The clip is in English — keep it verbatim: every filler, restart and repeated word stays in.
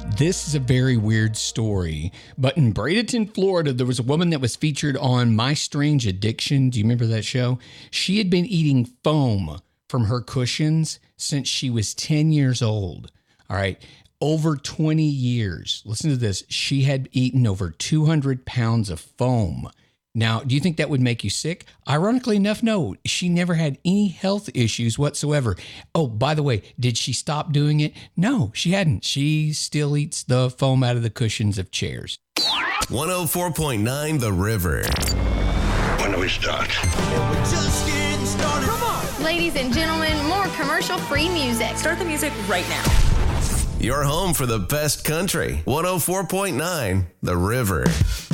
This is a very weird story, but in Bradenton, Florida, there was a woman that was featured on My Strange Addiction. Do you remember that show? She had been eating foam from her cushions since she was ten years old. All right. Over twenty years. Listen to this. She had eaten over two hundred pounds of foam. Now, do you think that would make you sick? Ironically enough, no. She never had any health issues whatsoever. Oh, by the way, did she stop doing it? No, she hadn't. She still eats the foam out of the cushions of chairs. one oh four point nine The River. When do we start? We're just getting started. Come on. Ladies and gentlemen, more commercial-free music. Start the music right now. Your home for the best country. one oh four point nine The River.